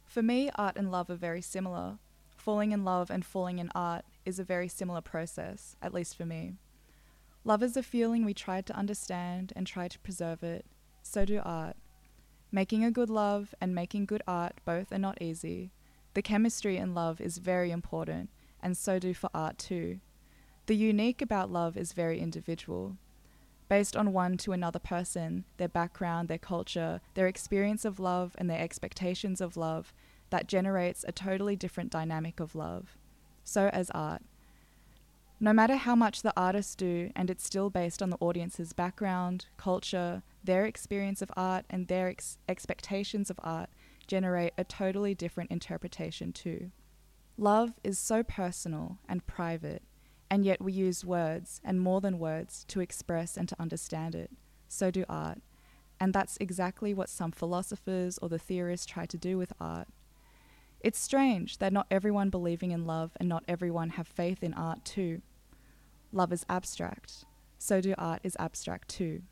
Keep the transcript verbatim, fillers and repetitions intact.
For me, art and love are very similar. Falling in love and falling in art is a very similar process, at least for me. Love is a feeling we try to understand and try to preserve it. So do art. Making a good love and making good art both are not easy. The chemistry in love is very important, and so do for art too. The unique about love is very individual. Based on one to another person, their background, their culture, their experience of love, and their expectations of love, that generates a totally different dynamic of love. So as art. No matter how much the artists do, and it's still based on the audience's background, culture, their experience of art, and their ex- expectations of art, generate a totally different interpretation too. Love is so personal and private, and yet we use words, and more than words, to express and to understand it. So do art. And that's exactly what some philosophers or the theorists try to do with art. It's strange that not everyone believing in love and not everyone have faith in art too. Love is abstract. So do art is abstract too.